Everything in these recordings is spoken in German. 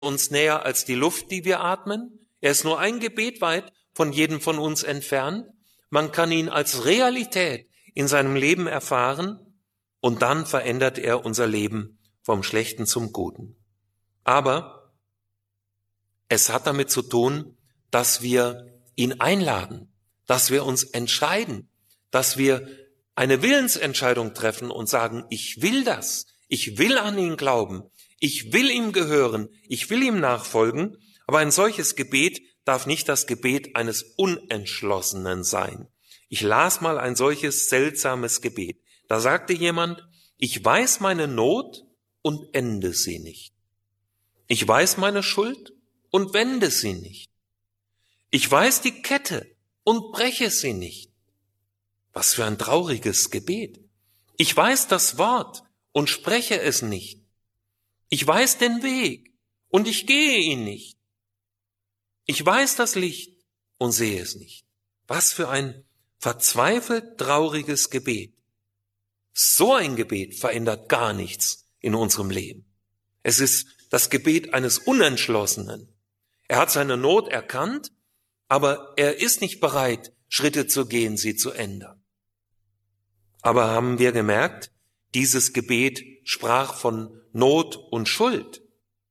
uns näher als die Luft, die wir atmen. Er ist nur ein Gebet weit von jedem von uns entfernt. Man kann ihn als Realität in seinem Leben erfahren und dann verändert er unser Leben vom Schlechten zum Guten. Aber es hat damit zu tun, dass wir ihn einladen, dass wir uns entscheiden, dass wir eine Willensentscheidung treffen und sagen, ich will das, ich will an ihn glauben, ich will ihm gehören, ich will ihm nachfolgen, aber ein solches Gebet darf nicht das Gebet eines Unentschlossenen sein. Ich las mal ein solches seltsames Gebet. Da sagte jemand, ich weiß meine Not und ende sie nicht. Ich weiß meine Schuld und wende sie nicht. Ich weiß die Kette und breche sie nicht. Was für ein trauriges Gebet. Ich weiß das Wort und spreche es nicht. Ich weiß den Weg und ich gehe ihn nicht. Ich weiß das Licht und sehe es nicht. Was für ein verzweifelt trauriges Gebet. So ein Gebet verändert gar nichts in unserem Leben. Es ist das Gebet eines Unentschlossenen. Er hat seine Not erkannt, aber er ist nicht bereit, Schritte zu gehen, sie zu ändern. Aber haben wir gemerkt, dieses Gebet sprach von Not und Schuld.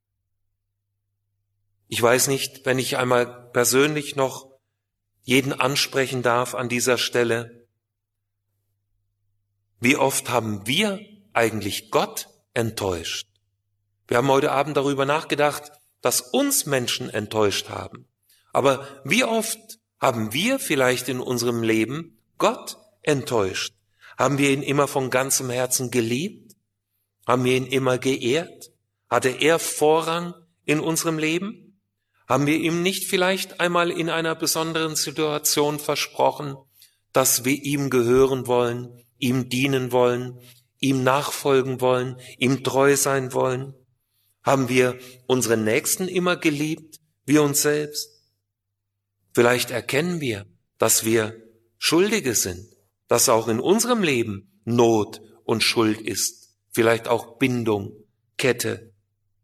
Ich weiß nicht, wenn ich einmal persönlich noch jeden ansprechen darf an dieser Stelle. Wie oft haben wir eigentlich Gott enttäuscht? Wir haben heute Abend darüber nachgedacht, dass uns Menschen enttäuscht haben. Aber wie oft haben wir vielleicht in unserem Leben Gott enttäuscht? Haben wir ihn immer von ganzem Herzen geliebt? Haben wir ihn immer geehrt? Hatte er Vorrang in unserem Leben? Haben wir ihm nicht vielleicht einmal in einer besonderen Situation versprochen, dass wir ihm gehören wollen, ihm dienen wollen, ihm nachfolgen wollen, ihm treu sein wollen? Haben wir unsere Nächsten immer geliebt, wie uns selbst? Vielleicht erkennen wir, dass wir Schuldige sind, dass auch in unserem Leben Not und Schuld ist, vielleicht auch Bindung, Kette.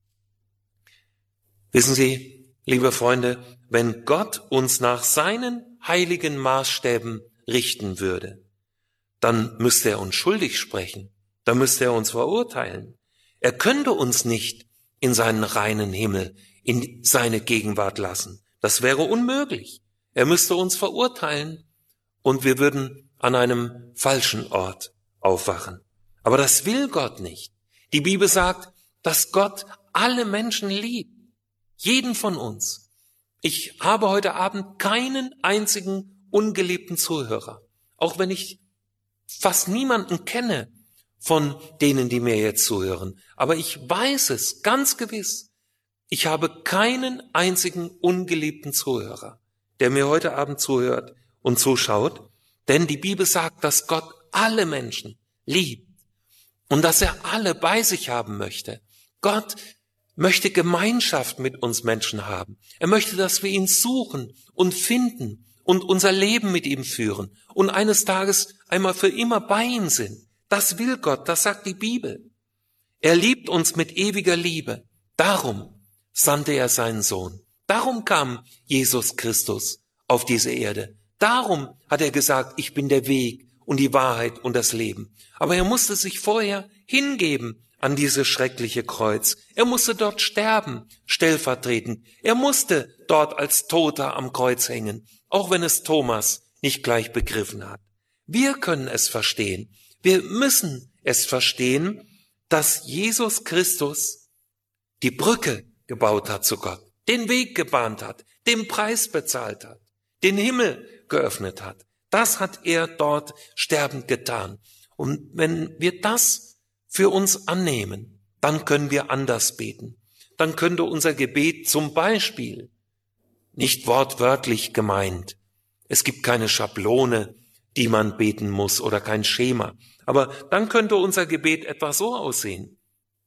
Wissen Sie, liebe Freunde, wenn Gott uns nach seinen heiligen Maßstäben richten würde, dann müsste er uns schuldig sprechen, dann müsste er uns verurteilen. Er könnte uns nicht in seinen reinen Himmel, in seine Gegenwart lassen. Das wäre unmöglich. Er müsste uns verurteilen und wir würden an einem falschen Ort aufwachen. Aber das will Gott nicht. Die Bibel sagt, dass Gott alle Menschen liebt. Jeden von uns. Ich habe heute Abend keinen einzigen ungeliebten Zuhörer. Auch wenn ich fast niemanden kenne von denen, die mir jetzt zuhören. Aber ich weiß es ganz gewiss. Ich habe keinen einzigen ungeliebten Zuhörer, der mir heute Abend zuhört und zuschaut. Denn die Bibel sagt, dass Gott alle Menschen liebt und dass er alle bei sich haben möchte. Gott möchte Gemeinschaft mit uns Menschen haben. Er möchte, dass wir ihn suchen und finden und unser Leben mit ihm führen und eines Tages einmal für immer bei ihm sind. Das will Gott, das sagt die Bibel. Er liebt uns mit ewiger Liebe. Darum sandte er seinen Sohn. Darum kam Jesus Christus auf diese Erde. Darum hat er gesagt, ich bin der Weg und die Wahrheit und das Leben. Aber er musste sich vorher hingeben an dieses schreckliche Kreuz. Er musste dort sterben, stellvertretend. Er musste dort als Toter am Kreuz hängen, auch wenn es Thomas nicht gleich begriffen hat. Wir können es verstehen. Wir müssen es verstehen, dass Jesus Christus die Brücke gebaut hat zu Gott, den Weg gebahnt hat, den Preis bezahlt hat, den Himmel geöffnet hat. Das hat er dort sterbend getan. Und wenn wir das für uns annehmen, dann können wir anders beten. Dann könnte unser Gebet zum Beispiel, nicht wortwörtlich gemeint, es gibt keine Schablone, die man beten muss oder kein Schema, aber dann könnte unser Gebet etwa so aussehen.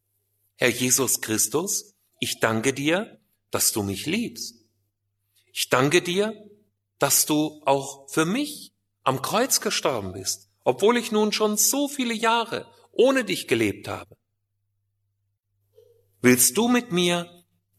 Herr Jesus Christus, ich danke dir, dass du mich liebst. Ich danke dir, dass du auch für mich am Kreuz gestorben bist, obwohl ich nun schon so viele Jahre ohne dich gelebt habe. Willst du mit mir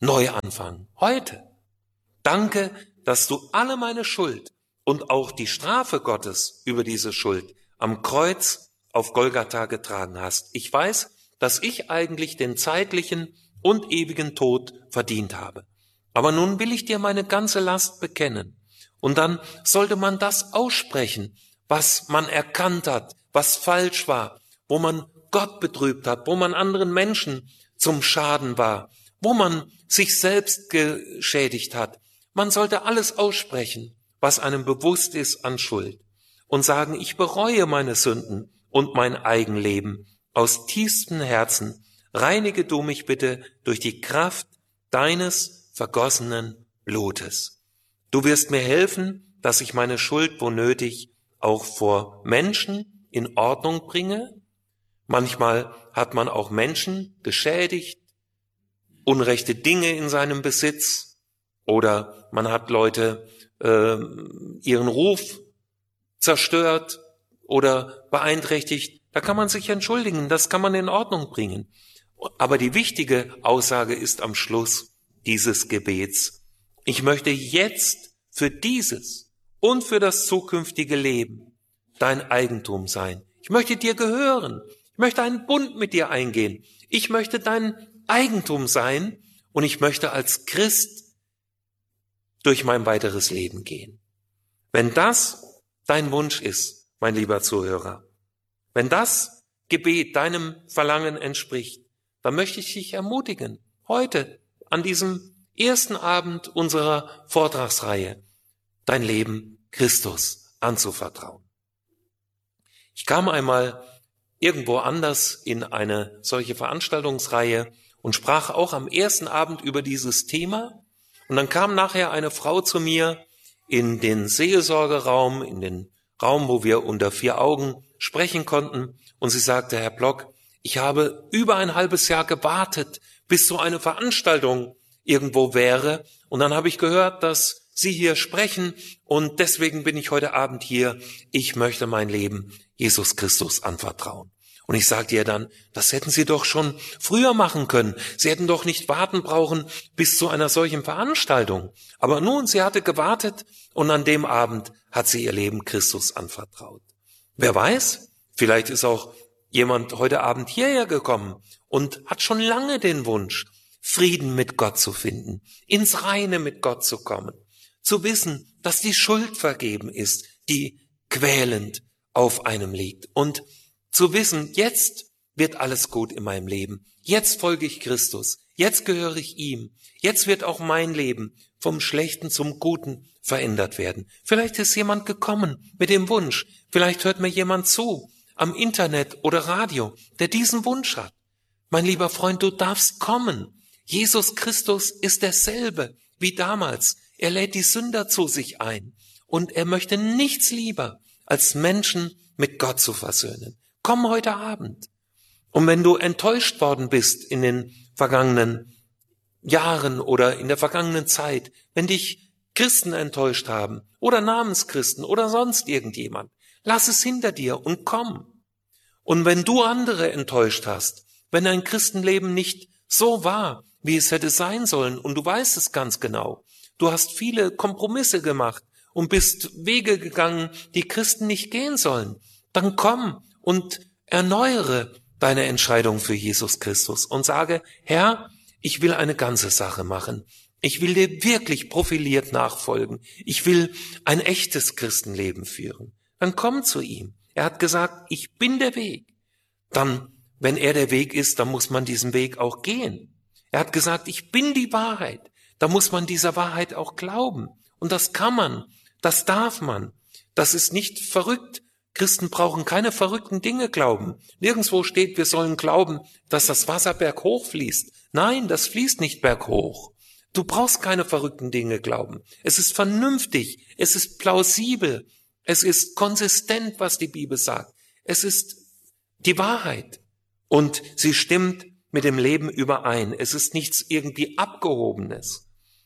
neu anfangen. Heute. Danke, dass du alle meine Schuld und auch die Strafe Gottes über diese Schuld am Kreuz auf Golgatha getragen hast. Ich weiß, dass ich eigentlich den zeitlichen und ewigen Tod verdient habe. Aber nun will ich dir meine ganze Last bekennen. Und dann sollte man das aussprechen, was man erkannt hat, was falsch war, wo man Gott betrübt hat, wo man anderen Menschen zum Schaden war, wo man sich selbst geschädigt hat. Man sollte alles aussprechen, was einem bewusst ist an Schuld, und sagen, ich bereue meine Sünden und mein Eigenleben aus tiefstem Herzen. Reinige du mich bitte durch die Kraft deines vergossenen Blutes. Du wirst mir helfen, dass ich meine Schuld, wo nötig, auch vor Menschen in Ordnung bringe. Manchmal hat man auch Menschen geschädigt, unrechte Dinge in seinem Besitz, oder man hat Leute ihren Ruf zerstört oder beeinträchtigt. Da kann man sich entschuldigen, das kann man in Ordnung bringen. Aber die wichtige Aussage ist am Schluss dieses Gebets: Ich möchte jetzt für dieses und für das zukünftige Leben dein Eigentum sein. Ich möchte dir gehören. Ich möchte einen Bund mit dir eingehen. Ich möchte dein Eigentum sein und ich möchte als Christ durch mein weiteres Leben gehen. Wenn das dein Wunsch ist, mein lieber Zuhörer, wenn das Gebet deinem Verlangen entspricht, dann möchte ich dich ermutigen, heute an diesem ersten Abend unserer Vortragsreihe dein Leben Christus anzuvertrauen. Ich kam einmal irgendwo anders in eine solche Veranstaltungsreihe und sprach auch am ersten Abend über dieses Thema. Und dann kam nachher eine Frau zu mir in den Seelsorgeraum, in den Raum, wo wir unter 4 Augen sprechen konnten. Und sie sagte, Herr Block, ich habe über ein halbes Jahr gewartet, bis so eine Veranstaltung irgendwo wäre. Und dann habe ich gehört, dass Sie hier sprechen. Und deswegen bin ich heute Abend hier. Ich möchte mein Leben Jesus Christus anvertrauen. Und ich sagte ihr dann, das hätten Sie doch schon früher machen können. Sie hätten doch nicht warten brauchen bis zu einer solchen Veranstaltung. Aber nun, sie hatte gewartet und an dem Abend hat sie ihr Leben Christus anvertraut. Wer weiß, vielleicht ist auch jemand heute Abend hierher gekommen und hat schon lange den Wunsch, Frieden mit Gott zu finden, ins Reine mit Gott zu kommen, zu wissen, dass die Schuld vergeben ist, die quälend auf einem liegt, und zu wissen, jetzt wird alles gut in meinem Leben. Jetzt folge ich Christus. Jetzt gehöre ich ihm. Jetzt wird auch mein Leben vom Schlechten zum Guten verändert werden. Vielleicht ist jemand gekommen mit dem Wunsch. Vielleicht hört mir jemand zu am Internet oder Radio, der diesen Wunsch hat. Mein lieber Freund, du darfst kommen. Jesus Christus ist derselbe wie damals. Er lädt die Sünder zu sich ein. Und er möchte nichts lieber, als Menschen mit Gott zu versöhnen. Komm heute Abend. Und wenn du enttäuscht worden bist in den vergangenen Jahren oder in der vergangenen Zeit, wenn dich Christen enttäuscht haben oder Namenschristen oder sonst irgendjemand, lass es hinter dir und komm. Und wenn du andere enttäuscht hast, wenn dein Christenleben nicht so war, wie es hätte sein sollen, und du weißt es ganz genau, du hast viele Kompromisse gemacht und bist Wege gegangen, die Christen nicht gehen sollen, dann komm und erneuere deine Entscheidung für Jesus Christus und sage, Herr, ich will eine ganze Sache machen. Ich will dir wirklich profiliert nachfolgen. Ich will ein echtes Christenleben führen. Dann komm zu ihm. Er hat gesagt, ich bin der Weg. Dann, wenn er der Weg ist, dann muss man diesen Weg auch gehen. Er hat gesagt, ich bin die Wahrheit. Da muss man dieser Wahrheit auch glauben. Und das kann man, das darf man. Das ist nicht verrückt. Christen brauchen keine verrückten Dinge glauben. Nirgendwo steht, wir sollen glauben, dass das Wasser berghoch fließt. Nein, das fließt nicht berghoch. Du brauchst keine verrückten Dinge glauben. Es ist vernünftig, es ist plausibel, es ist konsistent, was die Bibel sagt. Es ist die Wahrheit und sie stimmt mit dem Leben überein. Es ist nichts irgendwie Abgehobenes.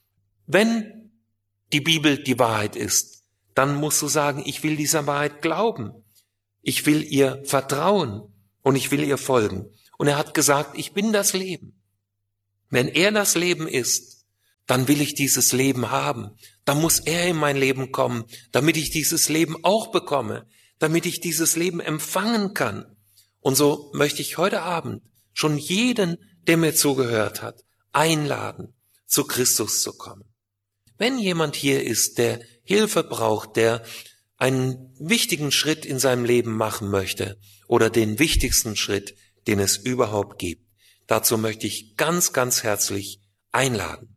Wenn die Bibel die Wahrheit ist, dann musst du sagen, ich will dieser Wahrheit glauben. Ich will ihr vertrauen und ich will ihr folgen. Und er hat gesagt, ich bin das Leben. Wenn er das Leben ist, dann will ich dieses Leben haben. Dann muss er in mein Leben kommen, damit ich dieses Leben auch bekomme, damit ich dieses Leben empfangen kann. Und so möchte ich heute Abend schon jeden, der mir zugehört hat, einladen, zu Christus zu kommen. Wenn jemand hier ist, der Hilfe braucht, der einen wichtigen Schritt in seinem Leben machen möchte oder den wichtigsten Schritt, den es überhaupt gibt, dazu möchte ich ganz, ganz herzlich einladen.